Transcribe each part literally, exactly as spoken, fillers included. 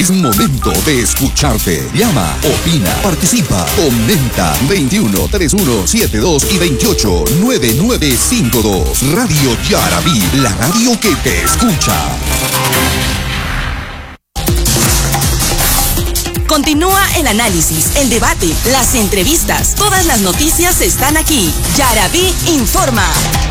Es momento de escucharte. Llama, opina, participa, comenta. veintiuno, treinta y uno, setenta y dos y veintiocho, noventa y nueve cincuenta y dos. Radio Yarabí, la radio que te escucha. Continúa el análisis, el debate, las entrevistas. Todas las noticias están aquí. Yarabí informa.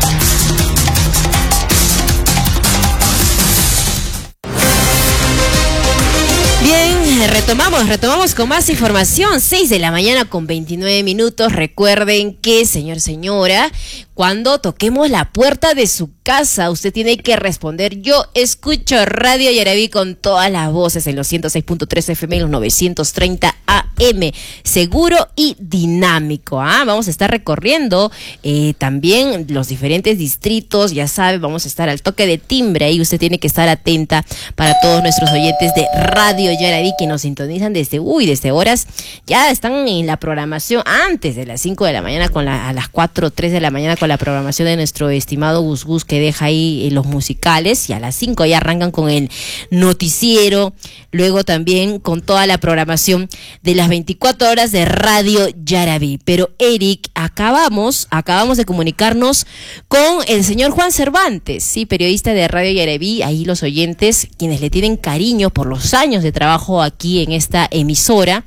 Bien, retomamos, retomamos con más información. seis de la mañana con veintinueve minutos. Recuerden que, señor, señora, cuando toquemos la puerta de su casa, usted tiene que responder: yo escucho Radio Yarabí con todas las voces en los ciento seis punto tres F M y los novecientos treinta A M. Seguro y dinámico. ¿ah? Vamos a estar recorriendo eh, también los diferentes distritos. Ya sabe, vamos a estar al toque de timbre. Ahí usted tiene que estar atenta para todos nuestros oyentes de Radio Yarabí que nos sintonizan desde, uy, desde horas. Ya están en la programación antes de las cinco de la mañana, con la, a las cuatro o tres de la mañana con la programación de nuestro estimado Gus Gus, que deja ahí eh, los musicales, y a las cinco ya arrancan con el noticiero, luego también con toda la programación de las veinticuatro horas de Radio Yarabí. Pero Eric, acabamos, acabamos de comunicarnos con el señor Juan Cervantes, sí, periodista de Radio Yarabí, ahí los oyentes, quienes le tienen cariño por los años de trabajo aquí en esta emisora,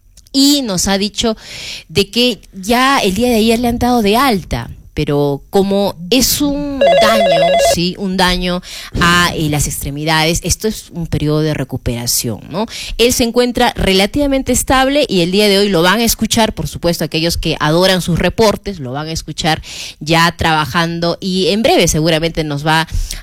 y nos ha dicho de que ya el día de ayer le han dado de alta, pero como es un daño, sí, un daño a eh, las extremidades, esto es un periodo de recuperación, ¿no? Él se encuentra relativamente estable y el día de hoy lo van a escuchar, por supuesto, aquellos que adoran sus reportes, lo van a escuchar ya trabajando, y en breve seguramente nos va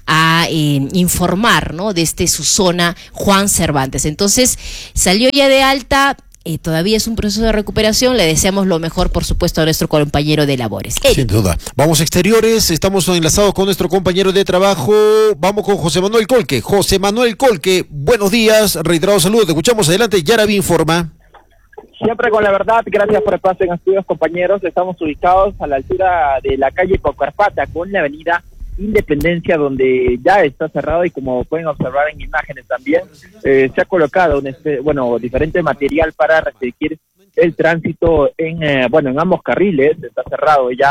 a eh, informar, ¿no?, desde su zona, Juan Cervantes. Entonces, salió ya de alta. Eh, todavía es un proceso de recuperación. Le deseamos lo mejor, por supuesto, a nuestro compañero de labores. Eric. Sin duda. Vamos a exteriores, estamos enlazados con nuestro compañero de trabajo. Vamos con José Manuel Colque. José Manuel Colque, buenos días, reiterados saludos, te escuchamos, adelante, Yarabí informa. Siempre con la verdad, gracias por el paso en estudios, compañeros. Estamos ubicados a la altura de la calle Cocarpata con la avenida Independencia, donde ya está cerrado, y como pueden observar en imágenes también, eh, se ha colocado un este, bueno, diferente material para restringir el tránsito en, eh, bueno, en ambos carriles. Está cerrado ya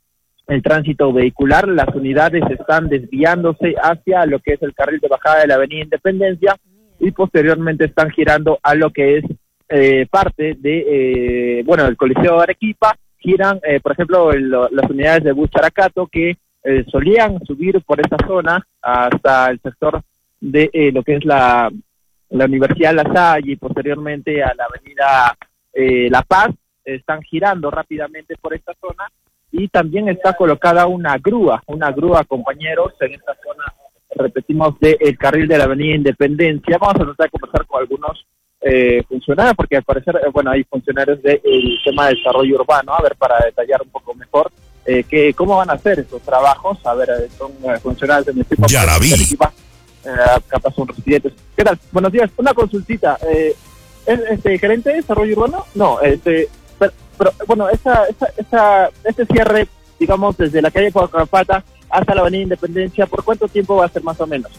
el tránsito vehicular. Las unidades están desviándose hacia lo que es el carril de bajada de la avenida Independencia, y posteriormente están girando a lo que es eh, parte de, eh, bueno, el Coliseo de Arequipa. Giran, eh, por ejemplo, el, las unidades de bus Characato, que Eh, solían subir por esa zona hasta el sector de eh, lo que es la, la Universidad La Salle, y posteriormente a la avenida eh, La Paz. Están girando rápidamente por esta zona, y también está colocada una grúa, una grúa, compañeros, en esta zona, repetimos, del carril de la avenida Independencia. Vamos a tratar de conversar con algunos eh, funcionarios, porque al parecer, eh, bueno, hay funcionarios del tema de desarrollo urbano, a ver, para detallar un poco mejor Eh, que cómo van a hacer esos trabajos. A ver, eh, son eh, funcionarios del municipio de Arequipa, eh, capaz son residentes. ¿Qué tal? Buenos días. Una consultita. Eh, ¿Es este, gerente de desarrollo urbano? No, este, pero, pero bueno, esa, esa, esa, este cierre, digamos, desde la calle Coacapata hasta la avenida Independencia, ¿por cuánto tiempo va a ser más o menos?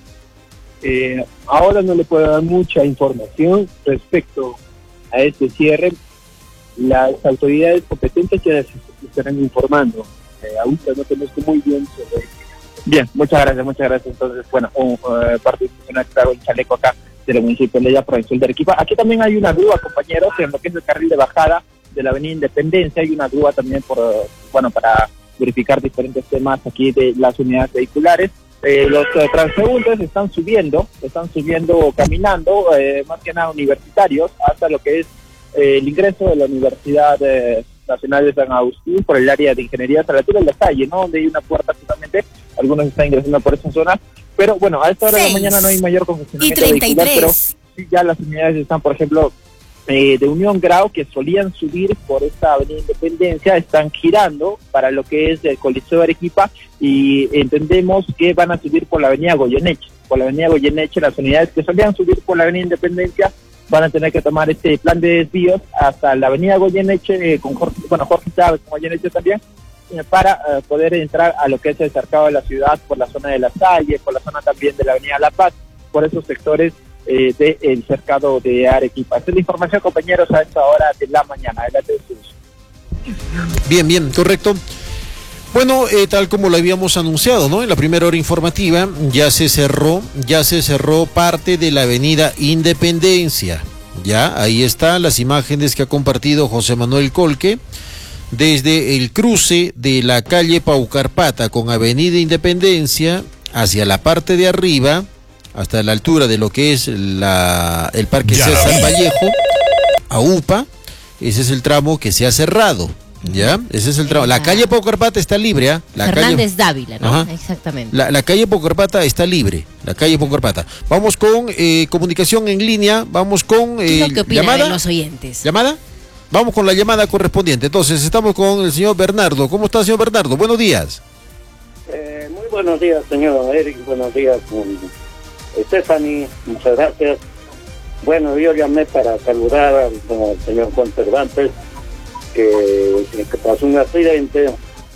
Eh, ahora no le puedo dar mucha información respecto a este cierre. Las autoridades competentes ya se estarán informando. Eh, aún no conozco muy bien sobre. Bien, muchas gracias, muchas gracias. Entonces, bueno, un uh, parte institucional que traigo el chaleco acá del municipio de la provincia de Arequipa. Aquí también hay una grúa, compañeros, en lo que es el carril de bajada de la avenida Independencia. Hay una grúa también por, uh, bueno, para verificar diferentes temas aquí de las unidades vehiculares. Eh, los uh, transeúntes están subiendo, están subiendo caminando, eh, más que nada universitarios, hasta lo que es Eh, el ingreso de la Universidad eh, Nacional de San Agustín por el área de Ingeniería de la altura de la calle, ¿no? Donde hay una puerta justamente, algunos están ingresando por esa zona, pero bueno, a esta hora de la mañana no hay mayor congestionamiento vehicular, pero sí ya las unidades están, por ejemplo, eh, de Unión Grau, que solían subir por esta avenida Independencia, están girando para lo que es el Coliseo de Arequipa, y entendemos que van a subir por la avenida Goyeneche, por la avenida Goyeneche. Las unidades que solían subir por la avenida Independencia van a tener que tomar este plan de desvíos hasta la avenida Goyeneche, eh, con Jorge, bueno, Jorge Chávez con Goyeneche también, eh, para eh, poder entrar a lo que es el cercado de la ciudad por la zona de La Salle, por la zona también de la avenida La Paz, por esos sectores eh, del cercado de Arequipa. Esta es la información, compañeros, a esta hora de la mañana. Adelante, Jesús. Bien, bien, correcto. Bueno, eh, tal como lo habíamos anunciado, ¿no? En la primera hora informativa ya se cerró, ya se cerró parte de la avenida Independencia. Ya, ahí están las imágenes que ha compartido José Manuel Colque desde el cruce de la calle Paucarpata con avenida Independencia hacia la parte de arriba, hasta la altura de lo que es la, el Parque César Vallejo, a UPA. Ese es el tramo que se ha cerrado. ¿Ya? Ese es el tramo. La calle Paucarpata está libre, ¿eh? La Fernández calle... Dávila, ¿no? Ajá. Exactamente. La, la calle Paucarpata está libre. La calle Paucarpata. Vamos con eh, comunicación en línea. Vamos con ¿Qué es eh, lo que opinan llamada. los oyentes? ¿Llamada? Vamos con la llamada correspondiente. Entonces, estamos con el señor Bernardo. ¿Cómo está, señor Bernardo? Buenos días. Eh, muy buenos días, señor Eric. Buenos días, Stephanie. Muchas gracias. Bueno, yo llamé para saludar al, al señor Juan Cervantes, que, que pasó un accidente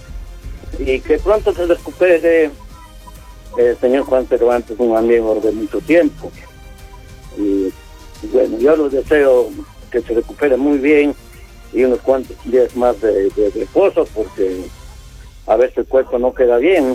y que pronto se recupere. El señor Juan Cervantes, un amigo de mucho tiempo. Y bueno, yo lo deseo que se recupere muy bien y unos cuantos días más de, de reposo, porque a veces el cuerpo no queda bien.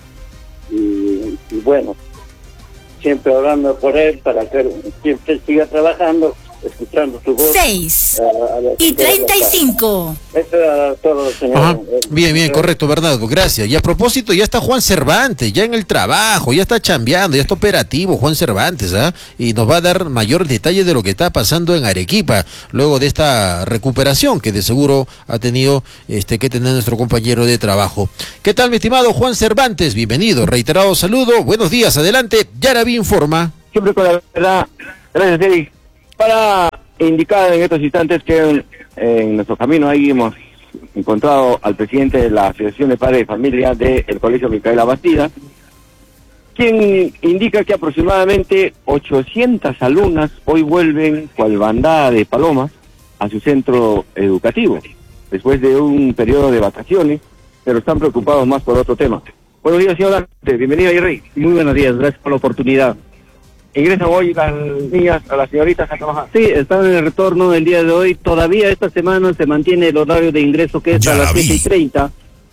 Y, y bueno, siempre orando por él para que siempre siga trabajando, escuchando su voz. Seis y treinta y cinco. Eso era todo, señor. Ajá. Bien, bien, correcto, Bernardo, gracias. Y a propósito, ya está Juan Cervantes, ya en el trabajo, ya está chambeando, ya está operativo Juan Cervantes, ¿ah? Y nos va a dar mayor detalle de lo que está pasando en Arequipa, luego de esta recuperación que de seguro ha tenido este que tener nuestro compañero de trabajo. ¿Qué tal, mi estimado Juan Cervantes? Bienvenido, reiterado saludo, buenos días, adelante, Yaraví informa. Siempre con la verdad. Gracias, Eric. Para indicar en estos instantes que en, en nuestro camino ahí hemos encontrado al presidente de la Asociación de Padres de Familia del Colegio Micaela Bastida, quien indica que aproximadamente ochocientas alumnas hoy vuelven cual bandada de palomas a su centro educativo, después de un periodo de vacaciones, pero están preocupados más por otro tema. Buenos días, señor Dante. Bienvenido, Jerry. Muy buenos días, gracias por la oportunidad. ¿Ingresan hoy las niñas, a las señoritas a trabajar? Sí, están en el retorno el día de hoy. Todavía esta semana se mantiene el horario de ingreso, que es ya a las siete y treinta.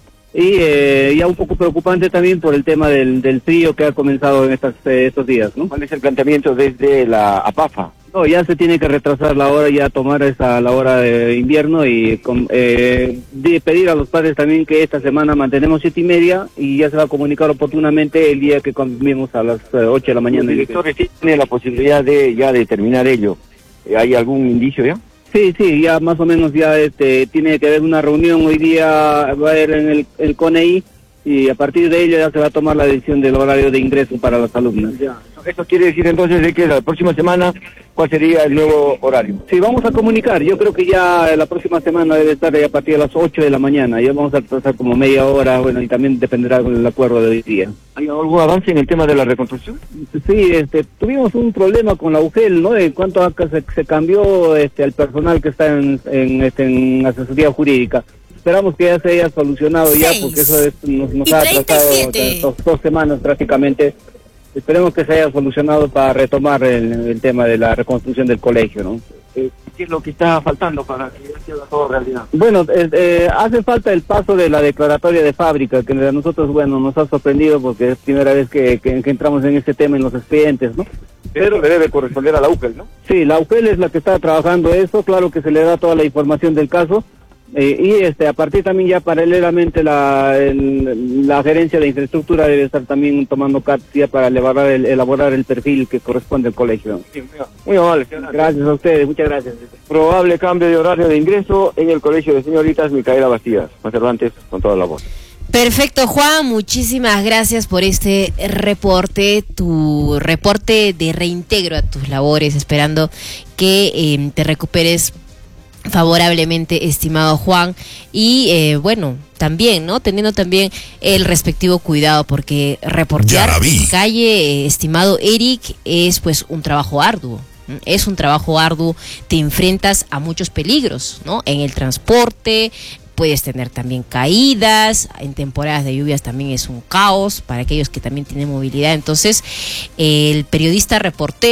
Y eh, ya un poco preocupante también por el tema del, del frío que ha comenzado en estas, eh, estos días, ¿no? ¿Cuál es el planteamiento desde la APAFA? No, ya se tiene que retrasar la hora, ya tomar esa la hora de invierno y con, eh, de pedir a los padres también que esta semana mantenemos siete y media y ya se va a comunicar oportunamente el día que comimos a las eh, ocho de la mañana. ¿Los directores tienen la posibilidad de ya determinar ello? ¿Hay algún indicio ya? Sí, sí, ya más o menos ya este tiene que haber una reunión hoy día, va a haber en el, el C O N E I y a partir de ello ya se va a tomar la decisión del horario de ingreso para las alumnas. Ya. Eso quiere decir entonces de que la próxima semana, ¿cuál sería el nuevo horario? Sí, vamos a comunicar. Yo creo que ya la próxima semana debe estar a partir de las ocho de la mañana. Ya vamos a pasar como media hora, bueno, y también dependerá del acuerdo de hoy día. ¿Hay algún avance en el tema de la reconstrucción? Sí, este, tuvimos un problema con la U G E L, ¿no? En cuanto a que se, se cambió este, al personal que está en, en, este, en asesoría jurídica. Esperamos que ya se haya solucionado Seis. ya, porque eso es, nos, nos ha atrasado dos, dos semanas prácticamente. Esperemos que se haya solucionado para retomar el, el tema de la reconstrucción del colegio, ¿no? Eh, ¿Qué es lo que está faltando para que ya sea todo realidad? Bueno, eh, eh, hace falta el paso de la declaratoria de fábrica, que a nosotros, bueno, nos ha sorprendido porque es primera vez que, que, que entramos en este tema en los expedientes, ¿no? Pero le debe corresponder a la U G E L, ¿no? Sí, la U G E L es la que está trabajando eso, claro que se le da toda la información del caso. Eh, y este a partir también ya paralelamente la el, la gerencia de infraestructura debe estar también tomando cartas para elaborar el, elaborar el perfil que corresponde al colegio. Sí, muy amable. Gracias a ustedes, muchas gracias. Probable cambio de horario de ingreso en el colegio de señoritas Micaela Bastidas. Juan Cervantes, con toda la voz. Perfecto, Juan, muchísimas gracias por este reporte, tu reporte de reintegro a tus labores, esperando que eh, te recuperes favorablemente, estimado Juan, y eh, bueno, también, ¿no? Teniendo también el respectivo cuidado, porque reportear en calle, eh, estimado Eric, es pues un trabajo arduo. Es un trabajo arduo, te enfrentas a muchos peligros, ¿no? En el transporte, puedes tener también caídas, en temporadas de lluvias también es un caos para aquellos que también tienen movilidad. Entonces, el periodista reportero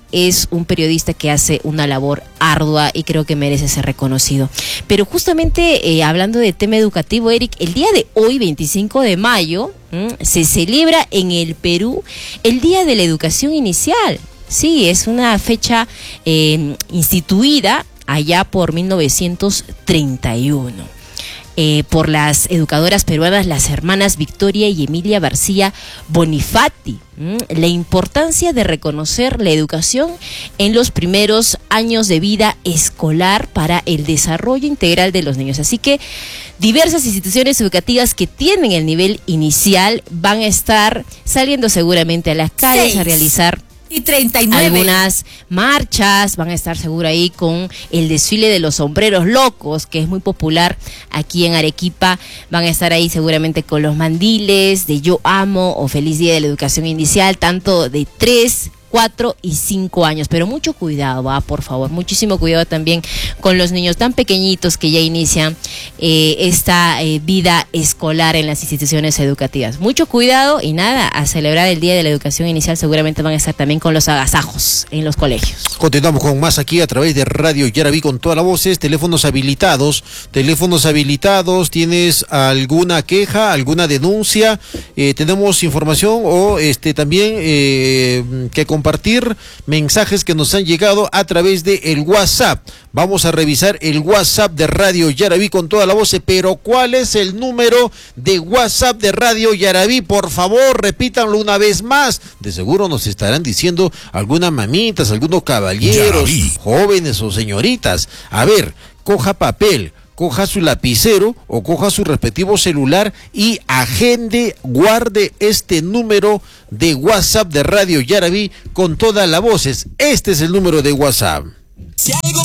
es un periodista que hace una labor ardua y creo que merece ser reconocido. Pero justamente eh, hablando de tema educativo, Eric, el día de hoy, veinticinco de mayo, ¿m? se celebra en el Perú el Día de la Educación Inicial. Sí, es una fecha eh, instituida allá por mil novecientos treinta y uno. Eh, por las educadoras peruanas, las hermanas Victoria y Emilia García Bonifati. ¿Mm? La importancia de reconocer la educación en los primeros años de vida escolar para el desarrollo integral de los niños. Así que diversas instituciones educativas que tienen el nivel inicial van a estar saliendo seguramente a las calles Seis. a realizar y treinta y nueve. Algunas marchas, van a estar seguro ahí con el desfile de los sombreros locos, que es muy popular aquí en Arequipa. Van a estar ahí seguramente con los mandiles de Yo Amo o Feliz Día de la Educación Inicial, tanto de tres, cuatro y cinco años, pero mucho cuidado, va, por favor, muchísimo cuidado también con los niños tan pequeñitos que ya inician eh, esta eh, vida escolar en las instituciones educativas. Mucho cuidado y nada, a celebrar el Día de la Educación Inicial. Seguramente van a estar también con los agasajos en los colegios. Continuamos con más aquí a través de Radio Yaraví con todas las voces, teléfonos habilitados, teléfonos habilitados. ¿Tienes alguna queja, alguna denuncia? Eh, tenemos información o este también eh, que compartir mensajes que nos han llegado a través de el WhatsApp. Vamos a revisar el WhatsApp de Radio Yaraví con toda la voz, pero ¿cuál es el número de WhatsApp de Radio Yaraví? Por favor, repítanlo una vez más. De seguro nos estarán diciendo algunas mamitas, algunos caballeros, Yaraví, jóvenes o señoritas. A ver, coja papel, coja su lapicero o coja su respectivo celular y agende, guarde este número de WhatsApp de Radio Yaraví con todas las voces. Este es el número de WhatsApp. Si algo